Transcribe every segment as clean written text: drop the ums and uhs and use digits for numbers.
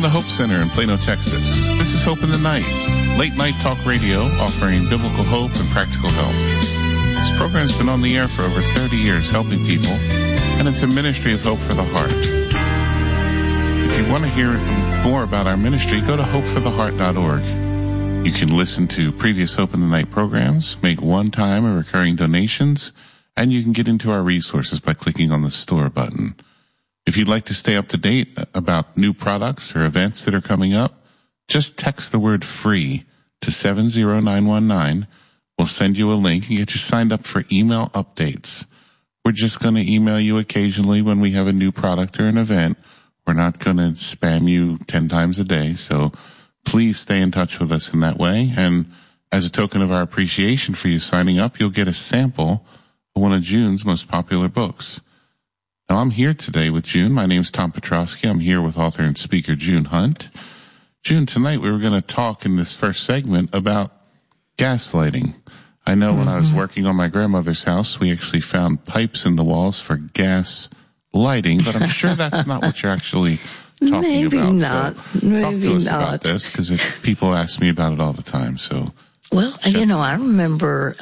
the Hope Center in Plano, Texas. This is Hope in the Night, late night talk radio offering biblical hope and practical help. This program's been on the air for over 30 years helping people, and it's a ministry of hope for the heart. If you want to hear more about our ministry, go to hopefortheheart.org. You can listen to previous Hope in the Night programs, make one-time or recurring donations, and you can get into our resources by clicking on the store button. If you'd like to stay up to date about new products or events that are coming up, just text the word FREE to 70919. We'll send you a link and get you signed up for email updates. We're just going to email you occasionally when we have a new product or an event. We're not going to spam you 10 times a day, so please stay in touch with us in that way. And as a token of our appreciation for you signing up, you'll get a sample of one of June's most popular books. Now, I'm here today with June. My name's Tom Petrosky. I'm here with author and speaker June Hunt. June, tonight we were going to talk in this first segment about gaslighting. I know when I was working on my grandmother's house, we actually found pipes in the walls for gas lighting, but I'm sure that's not what you're actually talking Maybe about. not. So Maybe talk to us not. about this, because people ask me about it all the time. So, well, I remember,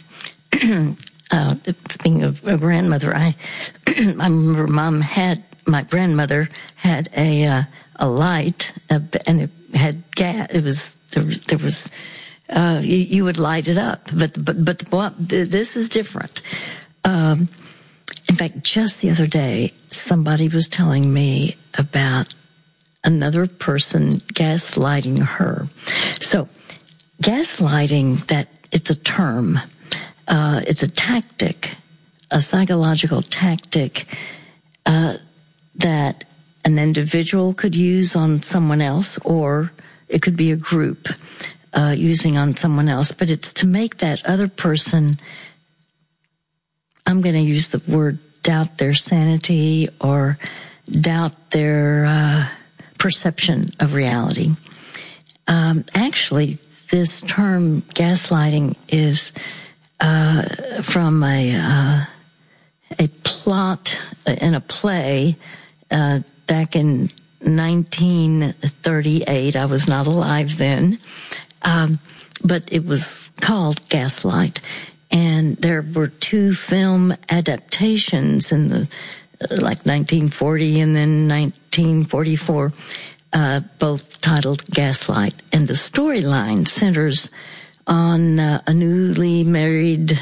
speaking of a grandmother, I remember my grandmother had a light, and it had gas. It was, there was, you would light it up, but this is different. In fact, just the other day, somebody was telling me about another person gaslighting her. So, gaslighting, that it's a term. It's a tactic, a psychological tactic, that an individual could use on someone else, or it could be a group, using on someone else. But it's to make that other person, I'm going to use the word, doubt their sanity or doubt their perception of reality. Actually, this term gaslighting is from a plot in a play back in 1938. I was not alive then, but it was called Gaslight. And there were two film adaptations in the like 1940 and then 1944, both titled Gaslight. And the storyline centers on a newly married,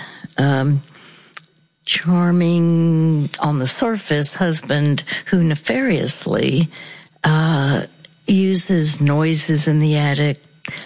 charming, on the surface husband who nefariously uses noises in the attic